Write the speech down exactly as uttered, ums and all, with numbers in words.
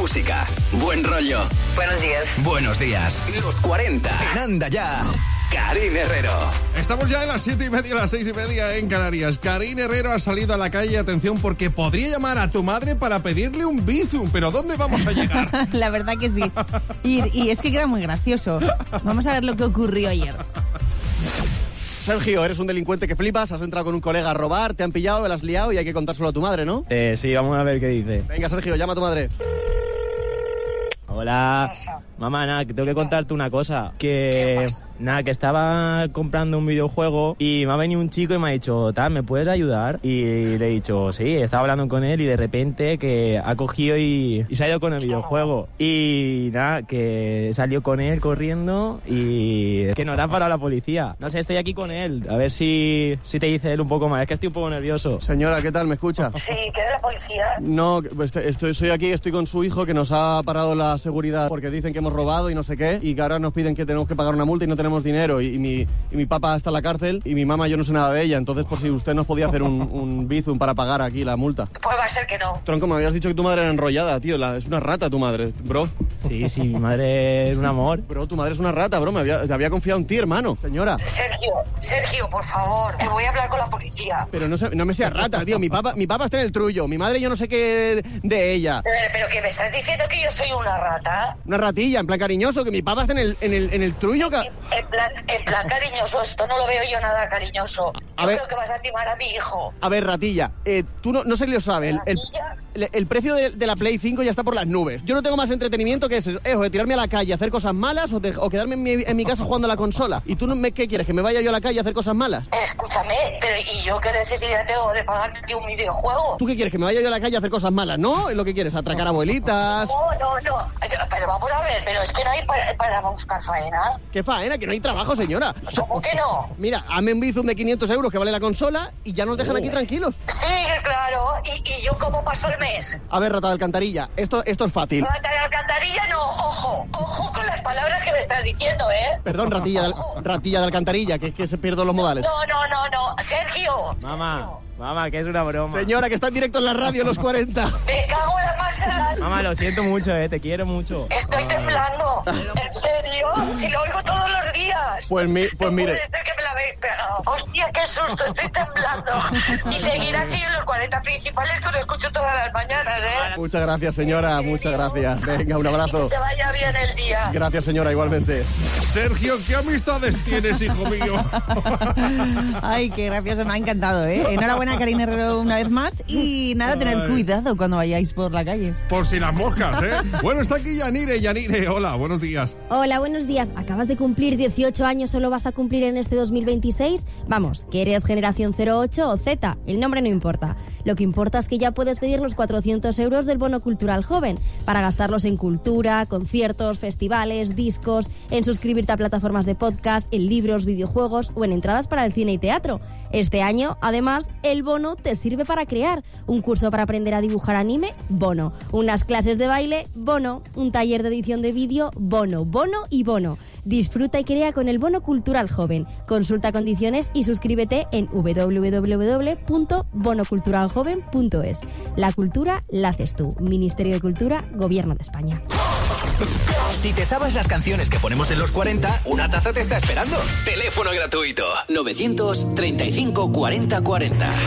música, buen rollo. Buenos días. Buenos días. Los cuarenta. En Anda Ya. Karine Herrero. Estamos ya en las siete y media, las seis y media en Canarias. Karine Herrero ha salido a la calle, atención, porque podría llamar a tu madre para pedirle un bizum. ¿Pero dónde vamos a llegar? La verdad que sí. Y, y es que queda muy gracioso. Vamos a ver lo que ocurrió ayer. Sergio, eres un delincuente que flipas, has entrado con un colega a robar, te han pillado, lo has liado y hay que contárselo a tu madre, ¿no? Eh, sí, vamos a ver qué dice. Venga, Sergio, llama a tu madre. Hola, mamá, nada, que tengo que contarte una cosa. Que, nada, que estaba comprando un videojuego y me ha venido un chico y me ha dicho, tal, ¿me puedes ayudar? Y le he dicho, sí, estaba hablando con él y de repente que ha cogido y, y se ha ido con el videojuego. Y nada, que salió con él corriendo y que nos ha parado la policía. No sé, estoy aquí con él, a ver si, si te dice él un poco más, es que estoy un poco nervioso. Señora, ¿qué tal? ¿Me escucha? Sí, ¿qué es la policía? No, estoy, estoy, soy aquí, estoy con su hijo que nos ha parado la seguridad porque dicen que hemos robado y no sé qué, y que ahora nos piden que tenemos que pagar una multa y no tenemos dinero, y, y, mi, y mi papá está en la cárcel y mi mamá yo no sé nada de ella, entonces por si usted nos podía hacer un, un bizum para pagar aquí la multa. Pues va a ser que no. Tronco, me habías dicho que tu madre era enrollada, tío, la, es una rata tu madre, bro. Sí, sí, mi madre es un amor. Bro, tu madre es una rata, bro, me había, te había confiado en ti, hermano. Señora. Sergio, Sergio, por favor, te voy a hablar con la policía. Pero no, se, no me seas rata, tío, mi papá, mi papá está en el trullo, mi madre yo no sé qué de ella. Pero, pero que me estás diciendo que yo soy una rata. Una ratilla, en plan cariñoso, que mi papá está en el, en el, en el trullo. Ca... En, en, plan, en plan cariñoso, esto no lo veo yo nada cariñoso. A yo ver, creo que vas a timar a mi hijo. A ver, ratilla, eh, tú no, no sé si lo sabes, el, el, el precio de, de la Play cinco ya está por las nubes. Yo no tengo más entretenimiento que eso, eso de tirarme a la calle a hacer cosas malas o, de, o quedarme en mi, en mi casa jugando a la consola. ¿Y tú no me, qué quieres, que me vaya yo a la calle a hacer cosas malas? Escúchame, pero ¿y yo qué necesidad tengo de pagarte un videojuego? ¿Tú qué quieres, que me vaya yo a la calle a hacer cosas malas, no? ¿Es lo que quieres, atracar abuelitas? No, no, no, pero vamos a ver, pero es que no hay para, para buscar faena. ¿Qué faena? Que no hay trabajo, señora. ¿Cómo que no? Mira, hazme un bizum de quinientos euros que vale la consola y ya nos dejan aquí tranquilos. Sí, claro. ¿Y, y yo cómo paso el mes? A ver, rata de alcantarilla, esto, esto es fácil. Rata de alcantarilla no, ojo, ojo con las palabras que me estás diciendo, ¿eh? Perdón, ratilla de, ratilla de alcantarilla, que es que se pierden los modales. No, no, no, no, Sergio. Mamá. Sergio. Mamá, que es una broma. Señora, que está en directo en la radio, los cuarenta. Me cago en la masa. Mamá, lo siento mucho, eh, te quiero mucho. Estoy temblando. ¿En serio? Si lo oigo todos los días. Pues, mi, pues no mire. Puede ser que me la habéis pegado. Hostia, qué susto, estoy temblando. Y seguir así en los cuarenta principales que lo escucho todas las mañanas, ¿eh? Muchas gracias, señora, muchas gracias. Venga, un abrazo. Que te vaya bien el día. Gracias, señora, igualmente. Sergio, ¿qué amistades tienes, hijo mío? Ay, qué gracioso, me ha encantado, ¿eh? Enhorabuena, Karine Herrero, una vez más. Y nada, tened Ay. cuidado cuando vayáis por la calle. Por si las moscas, ¿eh? Bueno, está aquí Yanire. Yanire, hola, buenos días. Hola, buenos días. ¿Acabas de cumplir dieciocho años o lo vas a cumplir en este dos mil veintiséis? Vamos, que eres generación cero ocho o Z, el nombre no importa. Lo que importa es que ya puedes pedir los cuatrocientos euros del bono cultural joven para gastarlos en cultura, conciertos, festivales, discos, en suscribirte a plataformas de podcast, en libros, videojuegos o en entradas para el cine y teatro. Este año, además, el bono te sirve para crear un curso para aprender a dibujar anime, bono, unas clases de baile, bono, un taller de edición de vídeo, bono, bono y bono. Disfruta y crea con el bono cultural joven. Consulta condiciones y suscríbete en doble u doble u doble u punto bono cultural joven punto es. La cultura la haces tú. Ministerio de Cultura, Gobierno de España. Si te sabes las canciones que ponemos en los cuarenta, una taza te está esperando. Teléfono gratuito. novecientos treinta y cinco cuarenta cuarenta.